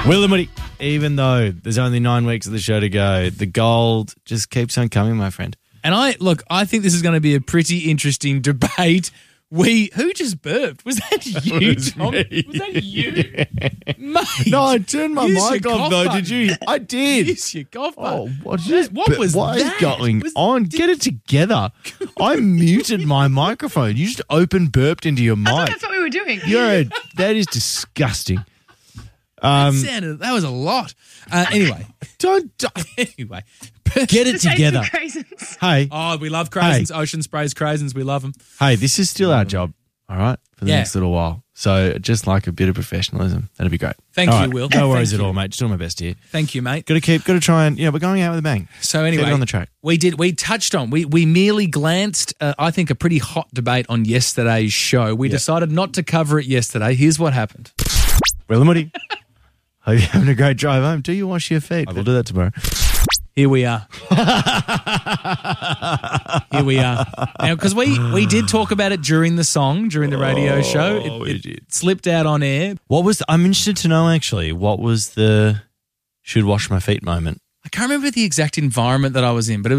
Will and Woody, even though there's only 9 weeks of the show to go, the gold just keeps on coming, my friend. And I think this is going to be a pretty interesting debate. Who just burped? Was that you, Tom? Was that you? Mate, No, I turned my use mic your off cough though. button. Did you? I did. Use your cough button. What was that? is going on? Get it together. I muted my microphone. You just open burped into your mic. I thought that's what we were doing. That is disgusting. That was a lot. Anyway. Anyway. Get it together. Craisins. Hey, Oh, we love craisins. Ocean Sprays craisins. We love them. hey, this is still our job, all right, for the Yeah. next little while. So just like a bit of professionalism. That'd be great. Thank All you, right, Will. No worries Thank at you. all, mate. Just doing my best here. Thank you, mate. Got to try and, we're going out with a bang. So anyway, Keep it on the track. We touched on, we merely glanced, I think, a pretty hot debate on yesterday's show. We decided not to cover it yesterday. Here's what happened. Will and Woody, hope you're having a great drive home. Do you wash your feet? We'll do that tomorrow. Here we are. Here we are. Now, because we did talk about it during the radio show. we It did. slipped out on air. I'm interested to know, actually, what was the should wash my feet moment? I can't remember the exact environment that I was in, but it